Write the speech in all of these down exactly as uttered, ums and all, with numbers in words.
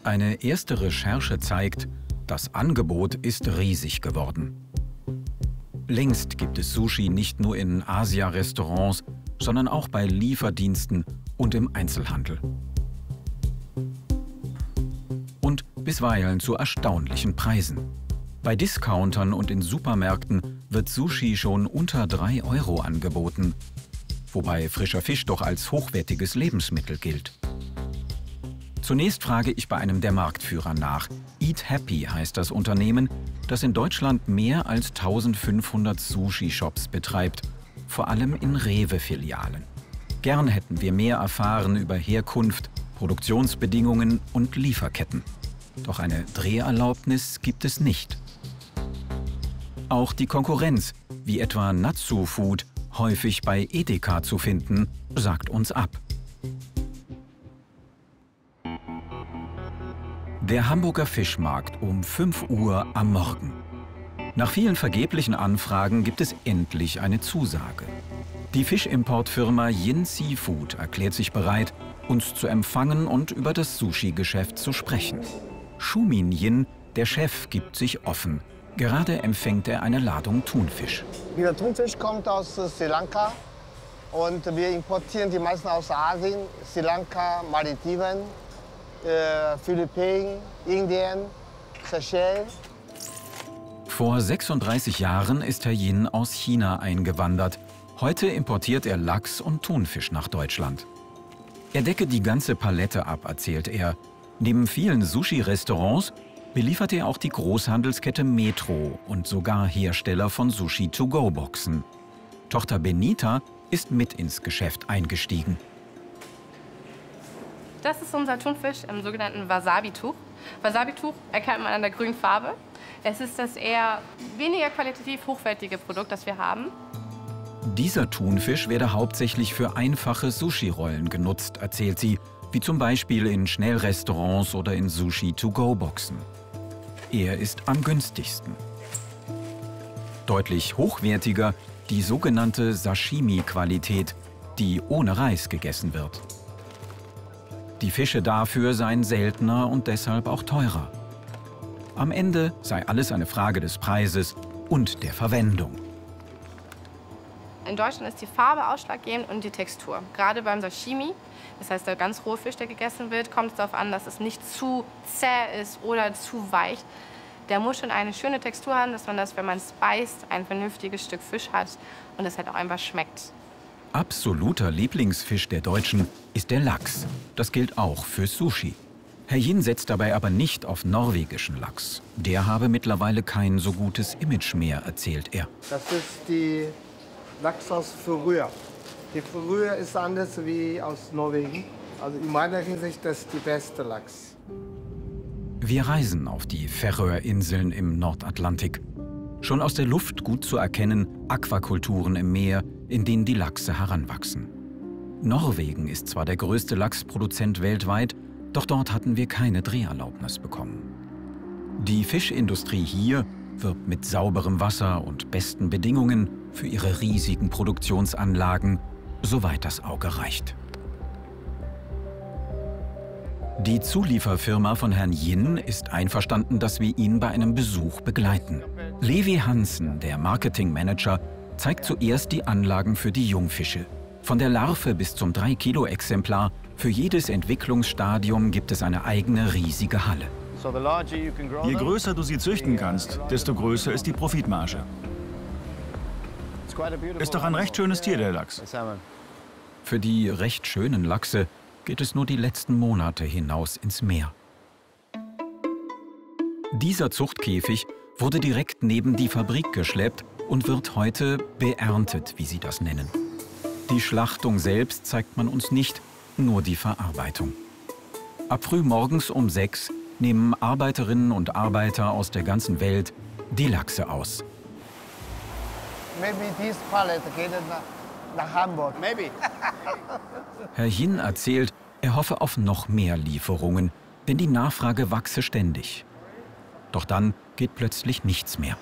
Eine erste Recherche zeigt, das Angebot ist riesig geworden. Längst gibt es Sushi nicht nur in Asia-Restaurants, sondern auch bei Lieferdiensten und im Einzelhandel. Und bisweilen zu erstaunlichen Preisen. Bei Discountern und in Supermärkten wird Sushi schon unter drei Euro angeboten, wobei frischer Fisch doch als hochwertiges Lebensmittel gilt. Zunächst frage ich bei einem der Marktführer nach. Eat Happy heißt das Unternehmen, das in Deutschland mehr als eintausendfünfhundert Sushi-Shops betreibt, vor allem in Rewe-Filialen. Gern hätten wir mehr erfahren über Herkunft, Produktionsbedingungen und Lieferketten. Doch eine Dreherlaubnis gibt es nicht. Auch die Konkurrenz, wie etwa Natsu Food, häufig bei Edeka zu finden, sagt uns ab. Der Hamburger Fischmarkt um fünf Uhr am Morgen. Nach vielen vergeblichen Anfragen gibt es endlich eine Zusage. Die Fischimportfirma Yin Seafood erklärt sich bereit, uns zu empfangen und über das Sushi-Geschäft zu sprechen. Shumin Yin, der Chef, gibt sich offen. Gerade empfängt er eine Ladung Thunfisch. Der Thunfisch kommt aus Sri Lanka und wir importieren die meisten aus Asien, Sri Lanka, Malediven, äh, Philippinen, Indien, Seychellen. Vor sechsunddreißig Jahren ist Herr Yin aus China eingewandert. Heute importiert er Lachs und Thunfisch nach Deutschland. Er decke die ganze Palette ab, erzählt er. Neben vielen Sushi-Restaurants beliefert er auch die Großhandelskette Metro und sogar Hersteller von Sushi-to-go-Boxen. Tochter Benita ist mit ins Geschäft eingestiegen. Das ist unser Thunfisch im sogenannten Wasabi-Tuch. Wasabi-Tuch erkennt man an der grünen Farbe. Es ist das eher weniger qualitativ hochwertige Produkt, das wir haben. Dieser Thunfisch werde hauptsächlich für einfache Sushi-Rollen genutzt, erzählt sie, wie zum Beispiel in Schnellrestaurants oder in Sushi-to-go-Boxen. Er ist am günstigsten. Deutlich hochwertiger die sogenannte Sashimi-Qualität, die ohne Reis gegessen wird. Die Fische dafür seien seltener und deshalb auch teurer. Am Ende sei alles eine Frage des Preises und der Verwendung. In Deutschland ist die Farbe ausschlaggebend und die Textur. Gerade beim Sashimi, das heißt der ganz rohe Fisch, der gegessen wird, kommt es darauf an, dass es nicht zu zäh ist oder zu weich. Der muss schon eine schöne Textur haben, dass man das, wenn man es beißt, ein vernünftiges Stück Fisch hat und es halt auch einfach schmeckt. Absoluter Lieblingsfisch der Deutschen ist der Lachs. Das gilt auch für Sushi. Herr Yin setzt dabei aber nicht auf norwegischen Lachs. Der habe mittlerweile kein so gutes Image mehr, erzählt er. Das ist die Lachs aus Färöer. Die Färöer ist anders wie aus Norwegen. Also in meiner Hinsicht das ist die beste Lachs. Wir reisen auf die Färöerinseln im Nordatlantik. Schon aus der Luft gut zu erkennen, Aquakulturen im Meer, in denen die Lachse heranwachsen. Norwegen ist zwar der größte Lachsproduzent weltweit, doch dort hatten wir keine Dreherlaubnis bekommen. Die Fischindustrie hier wirbt mit sauberem Wasser und besten Bedingungen für ihre riesigen Produktionsanlagen, soweit das Auge reicht. Die Zulieferfirma von Herrn Yin ist einverstanden, dass wir ihn bei einem Besuch begleiten. Levi Hansen, der Marketingmanager, zeigt zuerst die Anlagen für die Jungfische. Von der Larve bis zum drei Kilo Exemplar, für jedes Entwicklungsstadium gibt es eine eigene riesige Halle. Je größer du sie züchten kannst, desto größer ist die Profitmarge. Ist doch ein recht schönes Tier, der Lachs. Für die recht schönen Lachse geht es nur die letzten Monate hinaus ins Meer. Dieser Zuchtkäfig wurde direkt neben die Fabrik geschleppt und wird heute beerntet, wie sie das nennen. Die Schlachtung selbst zeigt man uns nicht, nur die Verarbeitung. Ab frühmorgens um sechs nehmen Arbeiterinnen und Arbeiter aus der ganzen Welt die Lachse aus. Maybe this pallet geht nach Hamburg. Maybe. Herr Yin erzählt, er hoffe auf noch mehr Lieferungen, denn die Nachfrage wachse ständig. Doch dann geht plötzlich nichts mehr.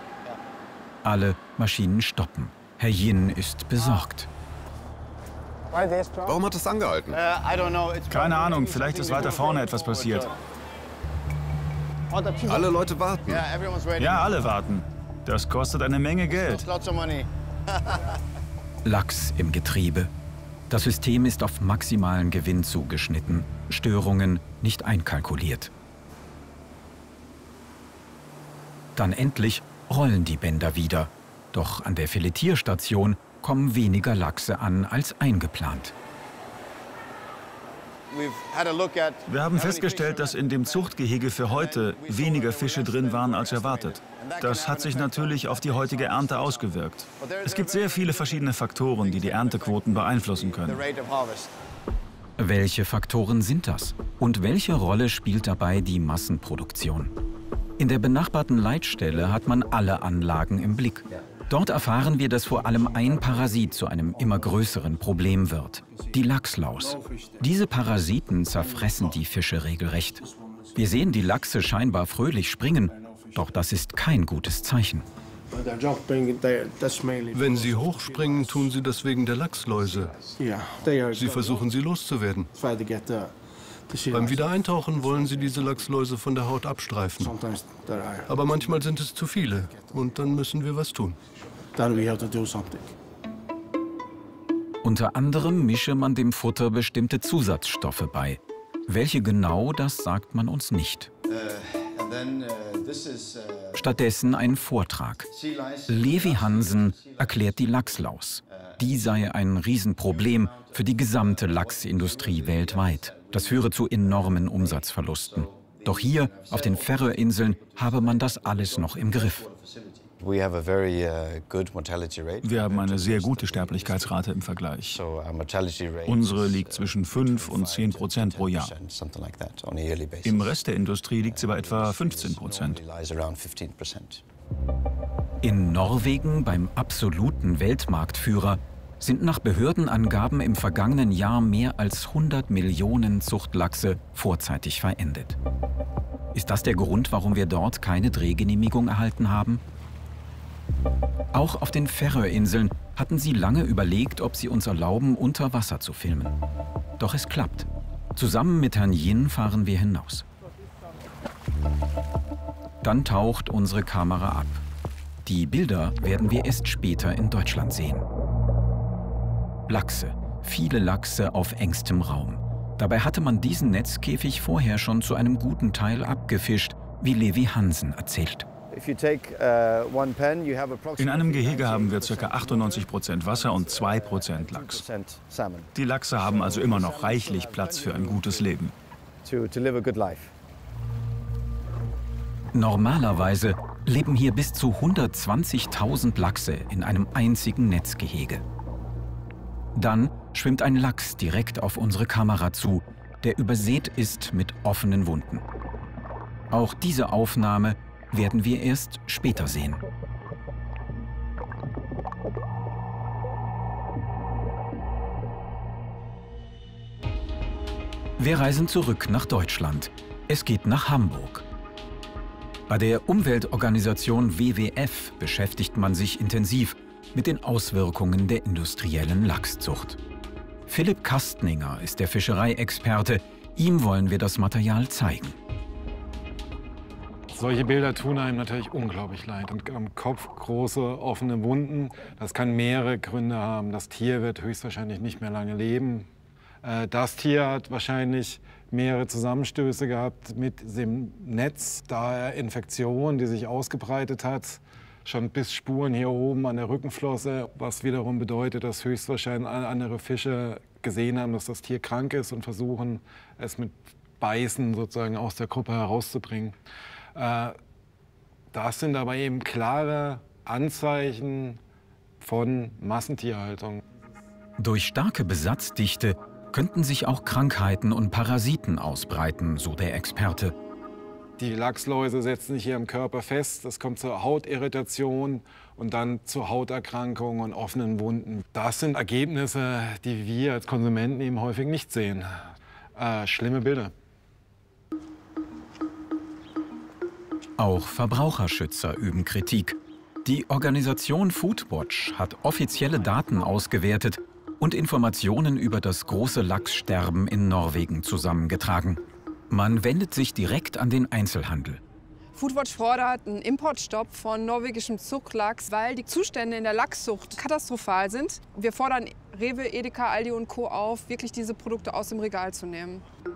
Alle Maschinen stoppen. Herr Yin ist besorgt. Warum hat es angehalten? Keine Ahnung, vielleicht ist weiter vorne etwas passiert. Alle Leute warten. Ja, alle warten. Das kostet eine Menge Geld. Lachs im Getriebe. Das System ist auf maximalen Gewinn zugeschnitten, Störungen nicht einkalkuliert. Dann endlich rollen die Bänder wieder. Doch an der Filetierstation kommen weniger Lachse an als eingeplant. Wir haben festgestellt, dass in dem Zuchtgehege für heute weniger Fische drin waren als erwartet. Das hat sich natürlich auf die heutige Ernte ausgewirkt. Es gibt sehr viele verschiedene Faktoren, die die Erntequoten beeinflussen können. Welche Faktoren sind das? Und welche Rolle spielt dabei die Massenproduktion? In der benachbarten Leitstelle hat man alle Anlagen im Blick. Dort erfahren wir, dass vor allem ein Parasit zu einem immer größeren Problem wird: die Lachslaus. Diese Parasiten zerfressen die Fische regelrecht. Wir sehen die Lachse scheinbar fröhlich springen, doch das ist kein gutes Zeichen. Wenn sie hochspringen, tun sie das wegen der Lachsläuse. Sie versuchen, sie loszuwerden. Beim Wiedereintauchen wollen sie diese Lachsläuse von der Haut abstreifen. Aber manchmal sind es zu viele und dann müssen wir was tun. Unter anderem mische man dem Futter bestimmte Zusatzstoffe bei. Welche genau, das sagt man uns nicht. Stattdessen ein Vortrag. Levi Hansen erklärt die Lachslaus. Die sei ein Riesenproblem für die gesamte Lachsindustrie weltweit. Das führe zu enormen Umsatzverlusten. Doch hier auf den Färöerinseln habe man das alles noch im Griff. Wir haben eine sehr gute Sterblichkeitsrate im Vergleich. Unsere liegt zwischen fünf und zehn Prozent pro Jahr. Im Rest der Industrie liegt sie bei etwa fünfzehn Prozent. In Norwegen, beim absoluten Weltmarktführer, sind nach Behördenangaben im vergangenen Jahr mehr als hundert Millionen Zuchtlachse vorzeitig verendet. Ist das der Grund, warum wir dort keine Drehgenehmigung erhalten haben? Auch auf den Färöerinseln hatten sie lange überlegt, ob sie uns erlauben, unter Wasser zu filmen. Doch es klappt. Zusammen mit Herrn Yin fahren wir hinaus. Dann taucht unsere Kamera ab. Die Bilder werden wir erst später in Deutschland sehen. Lachse, viele Lachse auf engstem Raum. Dabei hatte man diesen Netzkäfig vorher schon zu einem guten Teil abgefischt, wie Levi Hansen erzählt. In einem Gehege haben wir ca. achtundneunzig Prozent Wasser und zwei Prozent Lachs. Die Lachse haben also immer noch reichlich Platz für ein gutes Leben. Normalerweise leben hier bis zu hundertzwanzigtausend Lachse in einem einzigen Netzgehege. Dann schwimmt ein Lachs direkt auf unsere Kamera zu, der übersät ist mit offenen Wunden. Auch diese Aufnahme werden wir erst später sehen. Wir reisen zurück nach Deutschland. Es geht nach Hamburg. Bei der Umweltorganisation W W F beschäftigt man sich intensiv mit den Auswirkungen der industriellen Lachszucht. Philipp Kastninger ist der Fischereiexperte. Ihm wollen wir das Material zeigen. Solche Bilder tun einem natürlich unglaublich leid. Und am Kopf große offene Wunden. Das kann mehrere Gründe haben. Das Tier wird höchstwahrscheinlich nicht mehr lange leben. Das Tier hat wahrscheinlich mehrere Zusammenstöße gehabt mit dem Netz, daher Infektion, die sich ausgebreitet hat. Schon bis Spuren hier oben an der Rückenflosse, was wiederum bedeutet, dass höchstwahrscheinlich andere Fische gesehen haben, dass das Tier krank ist und versuchen, es mit Beißen sozusagen aus der Gruppe herauszubringen. Das sind aber eben klare Anzeichen von Massentierhaltung. Durch starke Besatzdichte könnten sich auch Krankheiten und Parasiten ausbreiten, so der Experte. Die Lachsläuse setzen sich hier im Körper fest. Es kommt zur Hautirritation und dann zu Hauterkrankungen und offenen Wunden. Das sind Ergebnisse, die wir als Konsumenten eben häufig nicht sehen. Äh, schlimme Bilder. Auch Verbraucherschützer üben Kritik. Die Organisation Foodwatch hat offizielle Daten ausgewertet und Informationen über das große Lachssterben in Norwegen zusammengetragen. Man wendet sich direkt an den Einzelhandel. Foodwatch fordert einen Importstopp von norwegischem Zuchtlachs, weil die Zustände in der Lachszucht katastrophal sind. Wir fordern Rewe, Edeka, Aldi und Co. auf, wirklich diese Produkte aus dem Regal zu nehmen.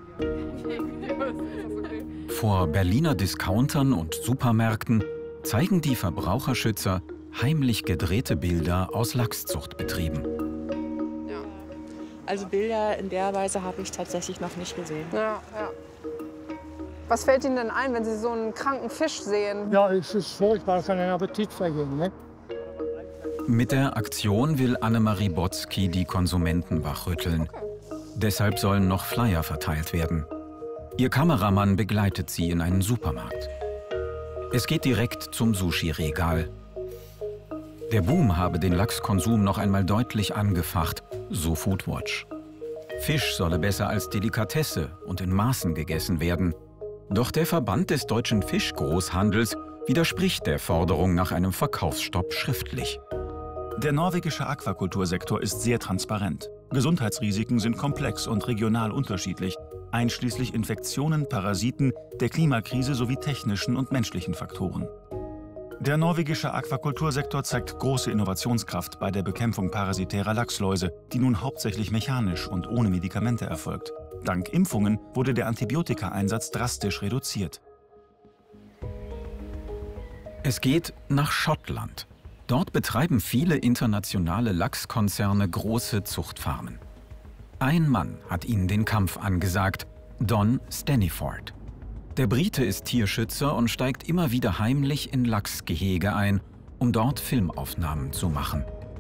Vor Berliner Discountern und Supermärkten zeigen die Verbraucherschützer heimlich gedrehte Bilder aus Lachszuchtbetrieben. Ja. Also Bilder in der Weise habe ich tatsächlich noch nicht gesehen. Ja, ja. Was fällt Ihnen denn ein, wenn Sie so einen kranken Fisch sehen? Ja, es ist furchtbar, es kann den Appetit vergehen. Ne? Mit der Aktion will Annemarie Botzki die Konsumenten wachrütteln. Okay. Deshalb sollen noch Flyer verteilt werden. Ihr Kameramann begleitet sie in einen Supermarkt. Es geht direkt zum Sushi-Regal. Der Boom habe den Lachskonsum noch einmal deutlich angefacht, so Foodwatch. Fisch solle besser als Delikatesse und in Maßen gegessen werden. Doch der Verband des deutschen Fischgroßhandels widerspricht der Forderung nach einem Verkaufsstopp schriftlich. Der norwegische Aquakultursektor ist sehr transparent. Gesundheitsrisiken sind komplex und regional unterschiedlich, einschließlich Infektionen, Parasiten, der Klimakrise sowie technischen und menschlichen Faktoren. Der norwegische Aquakultursektor zeigt große Innovationskraft bei der Bekämpfung parasitärer Lachsläuse, die nun hauptsächlich mechanisch und ohne Medikamente erfolgt. Dank Impfungen wurde der Antibiotikaeinsatz drastisch reduziert. Es geht nach Schottland. Dort betreiben viele internationale Lachskonzerne große Zuchtfarmen. Ein Mann hat ihnen den Kampf angesagt, Don Staniford. Der Brite ist Tierschützer und steigt immer wieder heimlich in Lachsgehege ein, um dort Filmaufnahmen zu machen.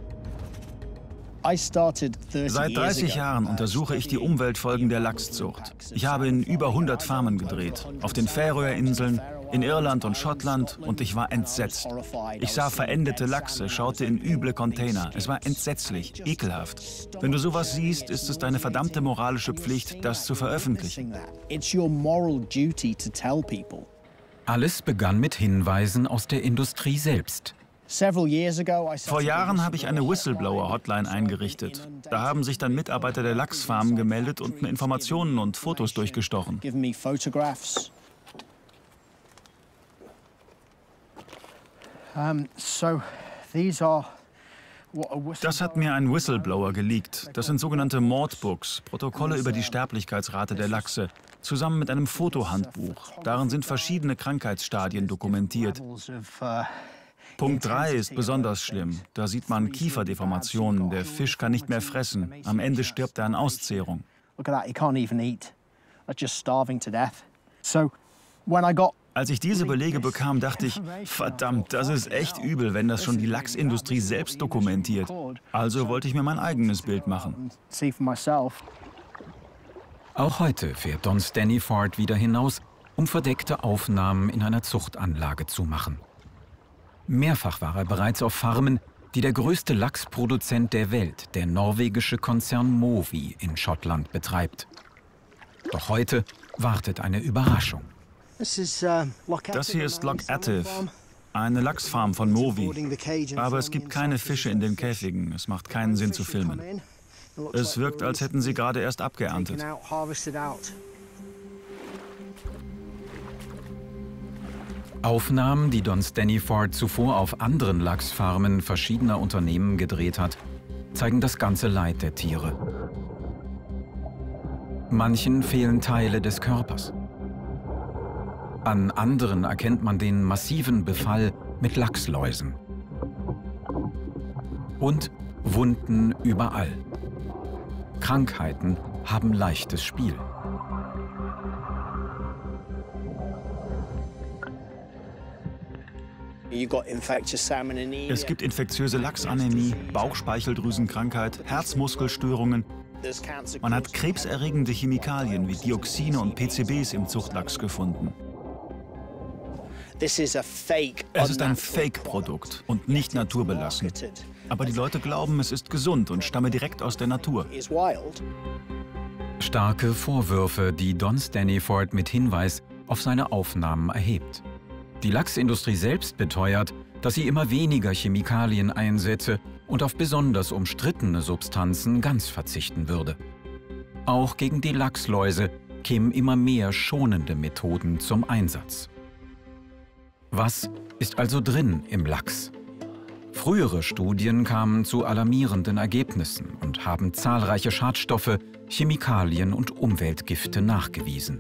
Seit dreißig Jahren untersuche ich die Umweltfolgen der Lachszucht. Ich habe in über hundert Farmen gedreht, auf den Färöerinseln, in Irland und Schottland, und ich war entsetzt. Ich sah verendete Lachse, schaute in üble Container. Es war entsetzlich, ekelhaft. Wenn du sowas siehst, ist es deine verdammte moralische Pflicht, das zu veröffentlichen. Alles begann mit Hinweisen aus der Industrie selbst. Vor Jahren habe ich eine Whistleblower-Hotline eingerichtet. Da haben sich dann Mitarbeiter der Lachsfarmen gemeldet und mir Informationen und Fotos durchgestochen. Das hat mir ein Whistleblower geleakt. Das sind sogenannte Mordbooks, Protokolle über die Sterblichkeitsrate der Lachse, zusammen mit einem Fotohandbuch. Darin sind verschiedene Krankheitsstadien dokumentiert. Punkt drei ist besonders schlimm. Da sieht man Kieferdeformationen. Der Fisch kann nicht mehr fressen. Am Ende stirbt er an Auszehrung. Als ich diese Belege bekam, dachte ich, verdammt, das ist echt übel, wenn das schon die Lachsindustrie selbst dokumentiert. Also wollte ich mir mein eigenes Bild machen. Auch heute fährt Don Staniford wieder hinaus, um verdeckte Aufnahmen in einer Zuchtanlage zu machen. Mehrfach war er bereits auf Farmen, die der größte Lachsproduzent der Welt, der norwegische Konzern Mowi, in Schottland betreibt. Doch heute wartet eine Überraschung. Das hier ist Loch Attiv, eine Lachsfarm von Mowi. Aber es gibt keine Fische in den Käfigen. Es macht keinen Sinn zu filmen. Es wirkt, als hätten sie gerade erst abgeerntet. Aufnahmen, die Don Staniford zuvor auf anderen Lachsfarmen verschiedener Unternehmen gedreht hat, zeigen das ganze Leid der Tiere. Manchen fehlen Teile des Körpers. An anderen erkennt man den massiven Befall mit Lachsläusen. Und Wunden überall. Krankheiten haben leichtes Spiel. Es gibt infektiöse Lachsanämie, Bauchspeicheldrüsenkrankheit, Herzmuskelstörungen. Man hat krebserregende Chemikalien wie Dioxine und P C Bs im Zuchtlachs gefunden. Es ist ein Fake-Produkt und nicht naturbelassen. Aber die Leute glauben, es ist gesund und stamme direkt aus der Natur. Starke Vorwürfe, die Don Staniford mit Hinweis auf seine Aufnahmen erhebt. Die Lachsindustrie selbst beteuert, dass sie immer weniger Chemikalien einsetze und auf besonders umstrittene Substanzen ganz verzichten würde. Auch gegen die Lachsläuse kämen immer mehr schonende Methoden zum Einsatz. Was ist also drin im Lachs? Frühere Studien kamen zu alarmierenden Ergebnissen und haben zahlreiche Schadstoffe, Chemikalien und Umweltgifte nachgewiesen.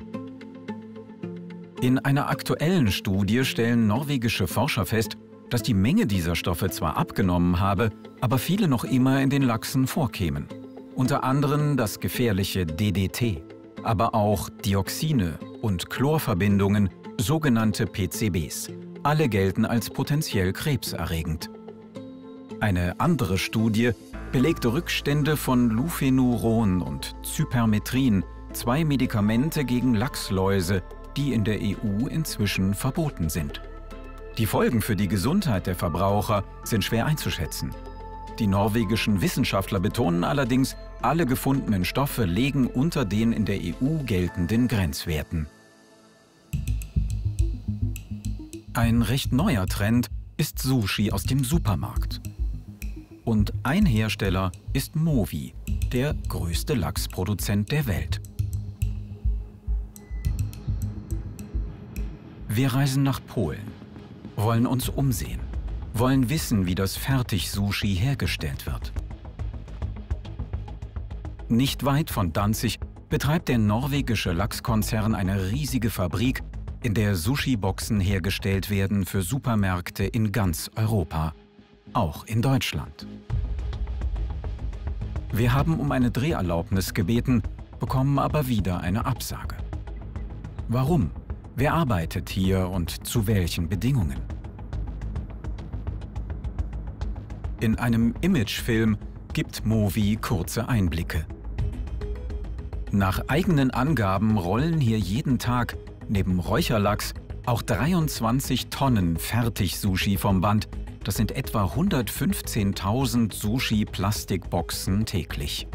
In einer aktuellen Studie stellen norwegische Forscher fest, dass die Menge dieser Stoffe zwar abgenommen habe, aber viele noch immer in den Lachsen vorkämen. Unter anderem das gefährliche D D T, aber auch Dioxine und Chlorverbindungen, sogenannte P C Bs. Alle gelten als potenziell krebserregend. Eine andere Studie belegte Rückstände von Lufenuron und Cypermetrin, zwei Medikamente gegen Lachsläuse, die in der E U inzwischen verboten sind. Die Folgen für die Gesundheit der Verbraucher sind schwer einzuschätzen. Die norwegischen Wissenschaftler betonen allerdings, alle gefundenen Stoffe liegen unter den in der E U geltenden Grenzwerten. Ein recht neuer Trend ist Sushi aus dem Supermarkt. Und ein Hersteller ist Mowi, der größte Lachsproduzent der Welt. Wir reisen nach Polen, wollen uns umsehen, wollen wissen, wie das Fertig-Sushi hergestellt wird. Nicht weit von Danzig betreibt der norwegische Lachskonzern eine riesige Fabrik, in der Sushi-Boxen hergestellt werden für Supermärkte in ganz Europa, auch in Deutschland. Wir haben um eine Dreherlaubnis gebeten, bekommen aber wieder eine Absage. Warum? Wer arbeitet hier und zu welchen Bedingungen? In einem Imagefilm gibt Mowi kurze Einblicke. Nach eigenen Angaben rollen hier jeden Tag neben Räucherlachs auch dreiundzwanzig Tonnen Fertig-Sushi vom Band. Das sind etwa hundertfünfzehntausend Sushi-Plastikboxen täglich.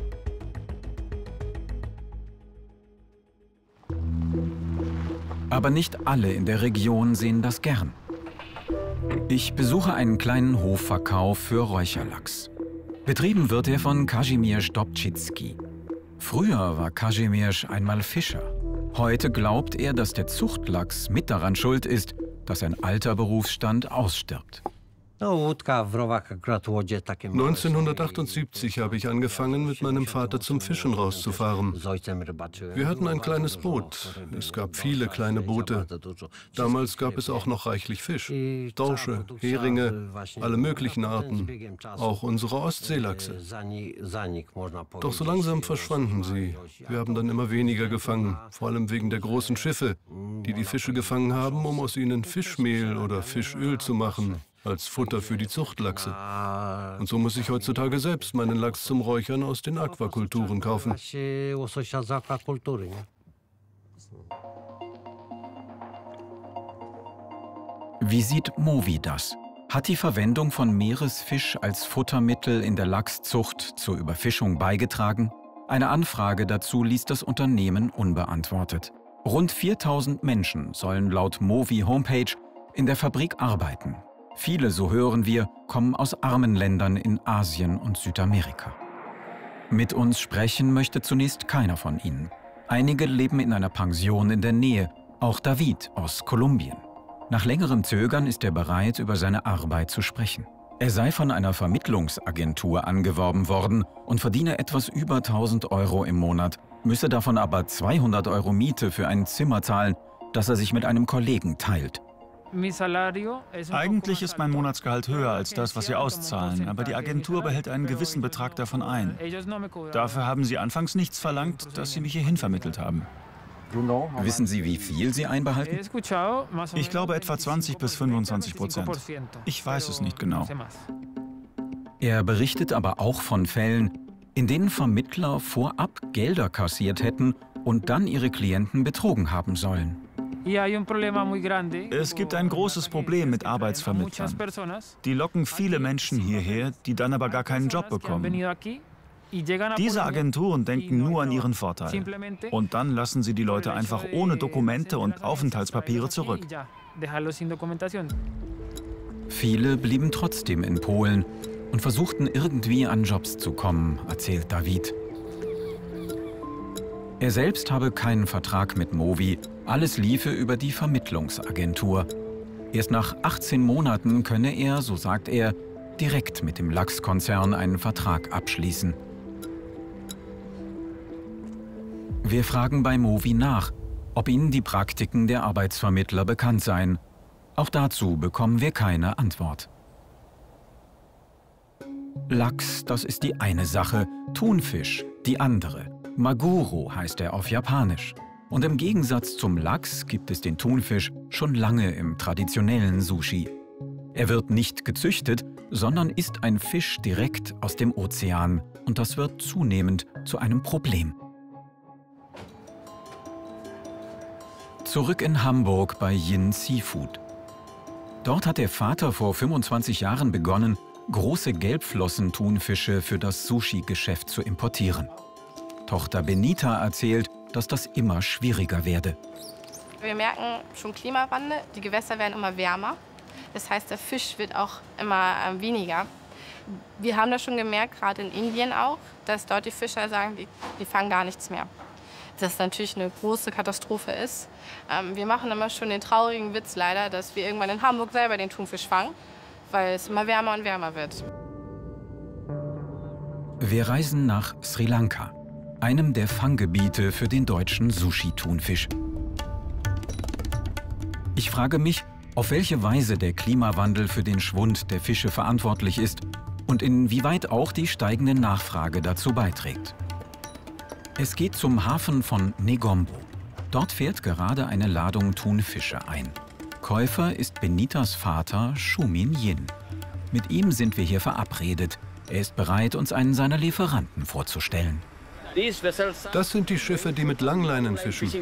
Aber nicht alle in der Region sehen das gern. Ich besuche einen kleinen Hofverkauf für Räucherlachs. Betrieben wird er von Kazimierz Dobczycki. Früher war Kazimierz einmal Fischer. Heute glaubt er, dass der Zuchtlachs mit daran schuld ist, dass ein alter Berufsstand ausstirbt. neunzehnhundertachtundsiebzig habe ich angefangen, mit meinem Vater zum Fischen rauszufahren. Wir hatten ein kleines Boot. Es gab viele kleine Boote. Damals gab es auch noch reichlich Fisch. Dorsche, Heringe, alle möglichen Arten. Auch unsere Ostseelachse. Doch so langsam verschwanden sie. Wir haben dann immer weniger gefangen, vor allem wegen der großen Schiffe, die die Fische gefangen haben, um aus ihnen Fischmehl oder Fischöl zu machen. Als Futter für die Zuchtlachse. Und so muss ich heutzutage selbst meinen Lachs zum Räuchern aus den Aquakulturen kaufen. Wie sieht Mowi das? Hat die Verwendung von Meeresfisch als Futtermittel in der Lachszucht zur Überfischung beigetragen? Eine Anfrage dazu ließ das Unternehmen unbeantwortet. Rund viertausend Menschen sollen laut Mowi Homepage in der Fabrik arbeiten. Viele, so hören wir, kommen aus armen Ländern in Asien und Südamerika. Mit uns sprechen möchte zunächst keiner von ihnen. Einige leben in einer Pension in der Nähe, auch David aus Kolumbien. Nach längerem Zögern ist er bereit, über seine Arbeit zu sprechen. Er sei von einer Vermittlungsagentur angeworben worden und verdiene etwas über tausend Euro im Monat, müsse davon aber zweihundert Euro Miete für ein Zimmer zahlen, das er sich mit einem Kollegen teilt. Eigentlich ist mein Monatsgehalt höher als das, was sie auszahlen, aber die Agentur behält einen gewissen Betrag davon ein. Dafür haben sie anfangs nichts verlangt, dass sie mich hierhin vermittelt haben. Wissen Sie, wie viel Sie einbehalten? Ich glaube etwa zwanzig bis fünfundzwanzig Prozent. Ich weiß es nicht genau. Er berichtet aber auch von Fällen, in denen Vermittler vorab Gelder kassiert hätten und dann ihre Klienten betrogen haben sollen. Es gibt ein großes Problem mit Arbeitsvermittlern. Die locken viele Menschen hierher, die dann aber gar keinen Job bekommen. Diese Agenturen denken nur an ihren Vorteil. Und dann lassen sie die Leute einfach ohne Dokumente und Aufenthaltspapiere zurück. Viele blieben trotzdem in Polen, und versuchten irgendwie an Jobs zu kommen, erzählt David. Er selbst habe keinen Vertrag mit Mowi, alles liefe über die Vermittlungsagentur. Erst nach achtzehn Monaten könne er, so sagt er, direkt mit dem Lachskonzern einen Vertrag abschließen. Wir fragen bei Mowi nach, ob ihnen die Praktiken der Arbeitsvermittler bekannt seien. Auch dazu bekommen wir keine Antwort. Lachs, das ist die eine Sache, Thunfisch die andere. Maguro heißt er auf Japanisch. Und im Gegensatz zum Lachs gibt es den Thunfisch schon lange im traditionellen Sushi. Er wird nicht gezüchtet, sondern ist ein Fisch direkt aus dem Ozean. Und das wird zunehmend zu einem Problem. Zurück in Hamburg bei Yin Seafood. Dort hat der Vater vor fünfundzwanzig Jahren begonnen, große Gelbflossen-Thunfische für das Sushi-Geschäft zu importieren. Tochter Benita erzählt, dass das immer schwieriger werde. Wir merken schon Klimawandel, die Gewässer werden immer wärmer. Das heißt, der Fisch wird auch immer äh, weniger. Wir haben das schon gemerkt, gerade in Indien auch, dass dort die Fischer sagen, die, die fangen gar nichts mehr. Das natürlich eine große Katastrophe ist. Ähm, wir machen immer schon den traurigen Witz leider, dass wir irgendwann in Hamburg selber den Thunfisch fangen, weil es immer wärmer und wärmer wird. Wir reisen nach Sri Lanka, einem der Fanggebiete für den deutschen Sushi-Thunfisch. Ich frage mich, auf welche Weise der Klimawandel für den Schwund der Fische verantwortlich ist und inwieweit auch die steigende Nachfrage dazu beiträgt. Es geht zum Hafen von Negombo. Dort fährt gerade eine Ladung Thunfische ein. Käufer ist Benitas Vater Shumin Yin. Mit ihm sind wir hier verabredet. Er ist bereit, uns einen seiner Lieferanten vorzustellen. Das sind die Schiffe, die mit Langleinen fischen.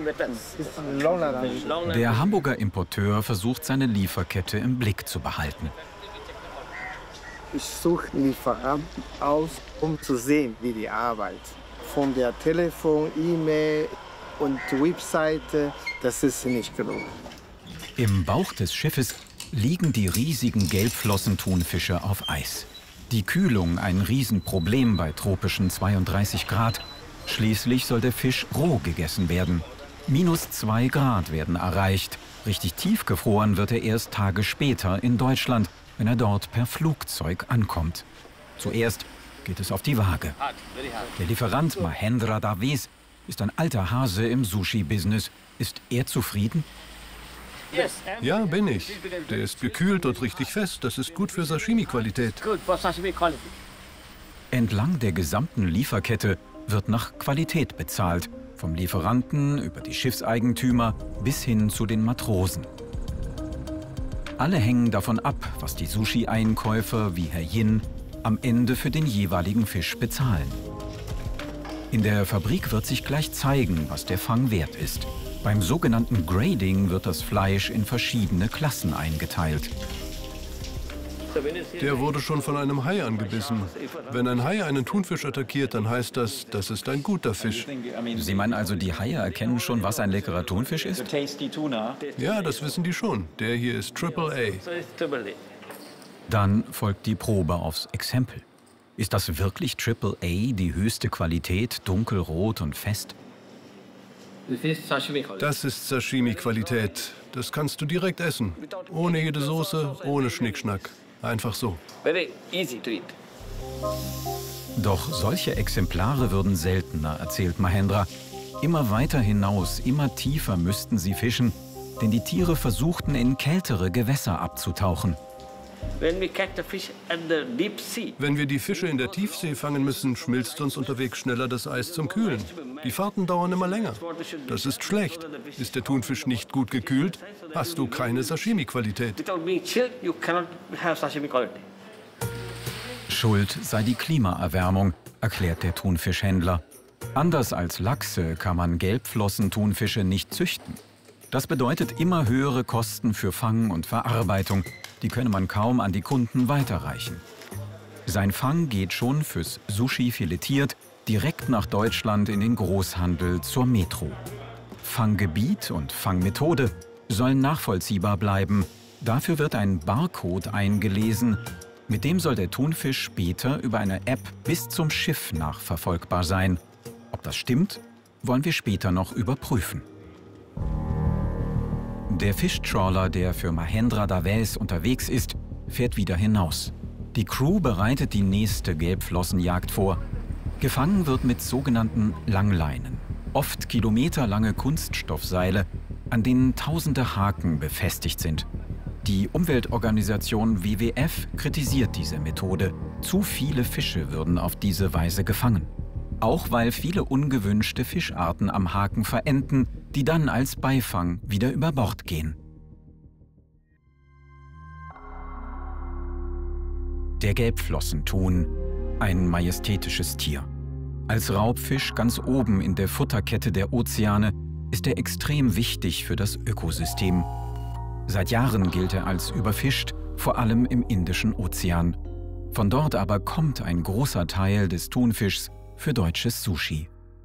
Der Hamburger Importeur versucht, seine Lieferkette im Blick zu behalten. Ich suche Lieferanten aus, um zu sehen, wie die arbeiten. Von der Telefon, E-Mail und Webseite, das ist nicht genug. Im Bauch des Schiffes liegen die riesigen Gelbflossen-Thunfische auf Eis. Die Kühlung ein Riesenproblem bei tropischen zweiunddreißig Grad. Schließlich soll der Fisch roh gegessen werden. Minus zwei Grad werden erreicht. Richtig tiefgefroren wird er erst Tage später in Deutschland, wenn er dort per Flugzeug ankommt. Zuerst geht es auf die Waage. Der Lieferant Mahendra Daves ist ein alter Hase im Sushi-Business. Ist er zufrieden? Ja, bin ich. Der ist gekühlt und richtig fest. Das ist gut für Sashimi-Qualität. Entlang der gesamten Lieferkette wird nach Qualität bezahlt. Vom Lieferanten über die Schiffseigentümer bis hin zu den Matrosen. Alle hängen davon ab, was die Sushi-Einkäufer wie Herr Yin am Ende für den jeweiligen Fisch bezahlen. In der Fabrik wird sich gleich zeigen, was der Fang wert ist. Beim sogenannten Grading wird das Fleisch in verschiedene Klassen eingeteilt. Der wurde schon von einem Hai angebissen. Wenn ein Hai einen Thunfisch attackiert, dann heißt das, das ist ein guter Fisch. Sie meinen also, die Haie erkennen schon, was ein leckerer Thunfisch ist? Ja, das wissen die schon. Der hier ist Triple A. Dann folgt die Probe aufs Exempel. Ist das wirklich Triple A, die höchste Qualität, dunkelrot und fest? Das ist Sashimi-Qualität. Das kannst du direkt essen. Ohne jede Soße, ohne Schnickschnack. Einfach so. Doch solche Exemplare würden seltener, erzählt Mahendra. Immer weiter hinaus, immer tiefer müssten sie fischen, denn die Tiere versuchten, in kältere Gewässer abzutauchen. Wenn wir die Fische in der Tiefsee fangen müssen, schmilzt uns unterwegs schneller das Eis zum Kühlen. Die Fahrten dauern immer länger. Das ist schlecht. Ist der Thunfisch nicht gut gekühlt, hast du keine Sashimi-Qualität. Schuld sei die Klimaerwärmung, erklärt der Thunfischhändler. Anders als Lachse kann man Gelbflossen-Thunfische nicht züchten. Das bedeutet immer höhere Kosten für Fang und Verarbeitung. Die könne man kaum an die Kunden weiterreichen. Sein Fang geht schon fürs Sushi filetiert direkt nach Deutschland in den Großhandel zur Metro. Fanggebiet und Fangmethode sollen nachvollziehbar bleiben. Dafür wird ein Barcode eingelesen. Mit dem soll der Thunfisch später über eine App bis zum Schiff nachverfolgbar sein. Ob das stimmt, wollen wir später noch überprüfen. Der Fischtrawler, der für Mahendra Davais unterwegs ist, fährt wieder hinaus. Die Crew bereitet die nächste Gelbflossenjagd vor. Gefangen wird mit sogenannten Langleinen, oft kilometerlange Kunststoffseile, an denen tausende Haken befestigt sind. Die Umweltorganisation W W F kritisiert diese Methode. Zu viele Fische würden auf diese Weise gefangen. Auch weil viele ungewünschte Fischarten am Haken verenden, die dann als Beifang wieder über Bord gehen. Der Gelbflossenthun, ein majestätisches Tier. Als Raubfisch ganz oben in der Futterkette der Ozeane ist er extrem wichtig für das Ökosystem. Seit Jahren gilt er als überfischt, vor allem im Indischen Ozean. Von dort aber kommt ein großer Teil des Thunfischs für deutsches Sushi.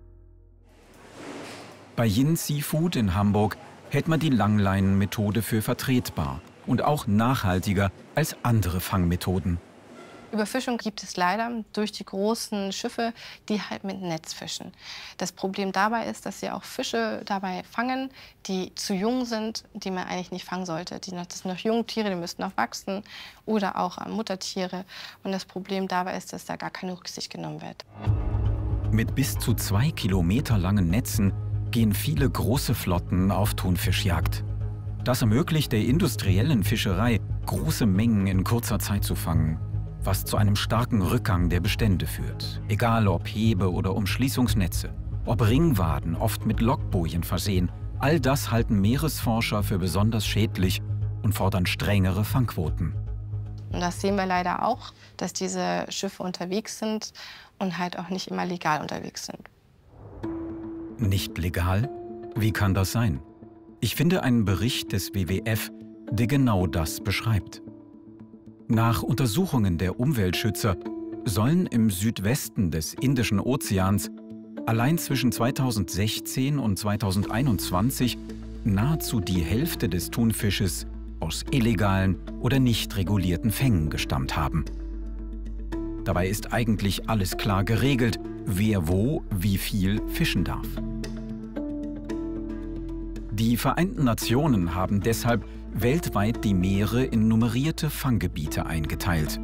Bei Yin Seafood in Hamburg hält man die Langleinenmethode für vertretbar und auch nachhaltiger als andere Fangmethoden. Überfischung gibt es leider durch die großen Schiffe, die halt mit Netz fischen. Das Problem dabei ist, dass sie auch Fische dabei fangen, die zu jung sind, die man eigentlich nicht fangen sollte. Die noch, das sind noch Jungtiere, die müssten noch wachsen oder auch Muttertiere. Und das Problem dabei ist, dass da gar keine Rücksicht genommen wird. Mit bis zu zwei Kilometer langen Netzen gehen viele große Flotten auf Thunfischjagd. Das ermöglicht der industriellen Fischerei, große Mengen in kurzer Zeit zu fangen, was zu einem starken Rückgang der Bestände führt. Egal ob Hebe- oder Umschließungsnetze, ob Ringwaden, oft mit Lockbojen versehen, all das halten Meeresforscher für besonders schädlich und fordern strengere Fangquoten. Und das sehen wir leider auch, dass diese Schiffe unterwegs sind und halt auch nicht immer legal unterwegs sind. Nicht legal? Wie kann das sein? Ich finde einen Bericht des W W F, der genau das beschreibt. Nach Untersuchungen der Umweltschützer sollen im Südwesten des Indischen Ozeans allein zwischen zweitausendsechzehn und zweitausendeinundzwanzig nahezu die Hälfte des Thunfisches aus illegalen oder nicht regulierten Fängen gestammt haben. Dabei ist eigentlich alles klar geregelt, wer wo wie viel fischen darf. Die Vereinten Nationen haben deshalb weltweit die Meere in nummerierte Fanggebiete eingeteilt.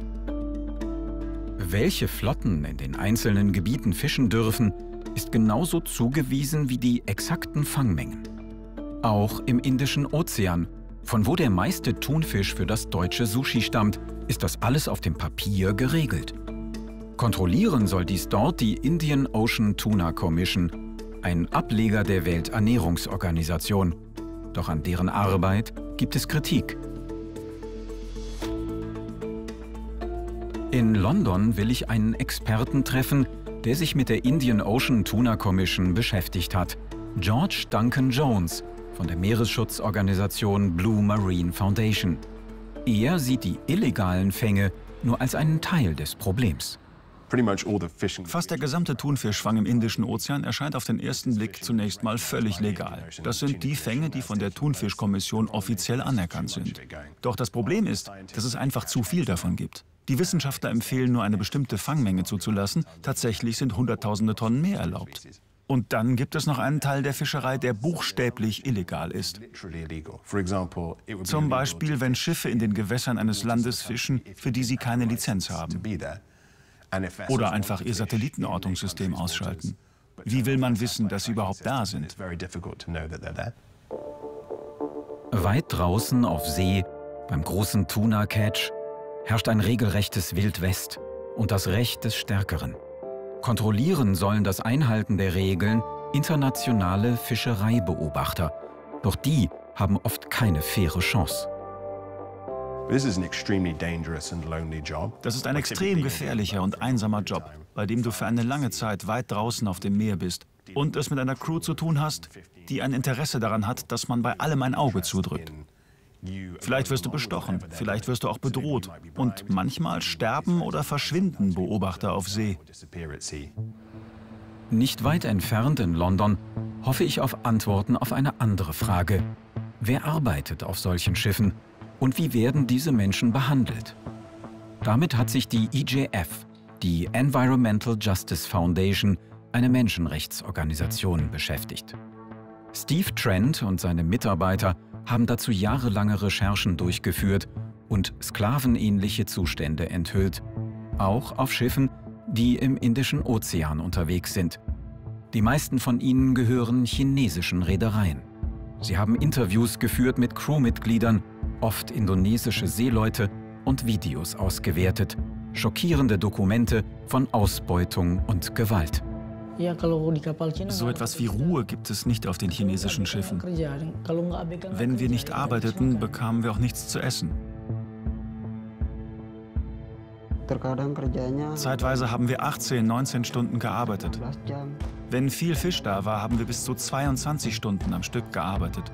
Welche Flotten in den einzelnen Gebieten fischen dürfen, ist genauso zugewiesen wie die exakten Fangmengen. Auch im Indischen Ozean, von wo der meiste Thunfisch für das deutsche Sushi stammt, ist das alles auf dem Papier geregelt. Kontrollieren soll dies dort die Indian Ocean Tuna Commission, ein Ableger der Welternährungsorganisation. Doch an deren Arbeit gibt es Kritik. In London will ich einen Experten treffen, der sich mit der Indian Ocean Tuna Commission beschäftigt hat. George Duncan Jones von der Meeresschutzorganisation Blue Marine Foundation. Er sieht die illegalen Fänge nur als einen Teil des Problems. Fast der gesamte Thunfischfang im Indischen Ozean erscheint auf den ersten Blick zunächst mal völlig legal. Das sind die Fänge, die von der Thunfischkommission offiziell anerkannt sind. Doch das Problem ist, dass es einfach zu viel davon gibt. Die Wissenschaftler empfehlen nur eine bestimmte Fangmenge zuzulassen. Tatsächlich sind Hunderttausende Tonnen mehr erlaubt. Und dann gibt es noch einen Teil der Fischerei, der buchstäblich illegal ist. Zum Beispiel, wenn Schiffe in den Gewässern eines Landes fischen, für die sie keine Lizenz haben. Oder einfach ihr Satellitenortungssystem ausschalten. Wie will man wissen, dass sie überhaupt da sind? Weit draußen auf See, beim großen Tuna-Catch, herrscht ein regelrechtes Wildwest und das Recht des Stärkeren. Kontrollieren sollen das Einhalten der Regeln internationale Fischereibeobachter. Doch die haben oft keine faire Chance. Das ist ein extrem gefährlicher und einsamer Job, bei dem du für eine lange Zeit weit draußen auf dem Meer bist und es mit einer Crew zu tun hast, die ein Interesse daran hat, dass man bei allem ein Auge zudrückt. Vielleicht wirst du bestochen, vielleicht wirst du auch bedroht und manchmal sterben oder verschwinden Beobachter auf See. Nicht weit entfernt in London hoffe ich auf Antworten auf eine andere Frage. Wer arbeitet auf solchen Schiffen? Und wie werden diese Menschen behandelt? Damit hat sich die E J F, die Environmental Justice Foundation, eine Menschenrechtsorganisation, beschäftigt. Steve Trent und seine Mitarbeiter haben dazu jahrelange Recherchen durchgeführt und sklavenähnliche Zustände enthüllt, auch auf Schiffen, die im Indischen Ozean unterwegs sind. Die meisten von ihnen gehören chinesischen Reedereien. Sie haben Interviews geführt mit Crewmitgliedern, oft indonesische Seeleute, und Videos ausgewertet, schockierende Dokumente von Ausbeutung und Gewalt. So etwas wie Ruhe gibt es nicht auf den chinesischen Schiffen. Wenn wir nicht arbeiteten, bekamen wir auch nichts zu essen. Zeitweise haben wir achtzehn, neunzehn Stunden gearbeitet. Wenn viel Fisch da war, haben wir bis zu zweiundzwanzig Stunden am Stück gearbeitet.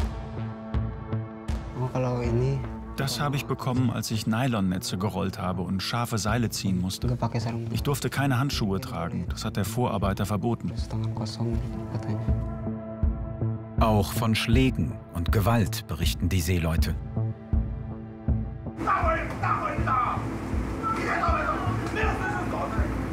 Das habe ich bekommen, als ich Nylonnetze gerollt habe und scharfe Seile ziehen musste. Ich durfte keine Handschuhe tragen. Das hat der Vorarbeiter verboten. Auch von Schlägen und Gewalt berichten die Seeleute.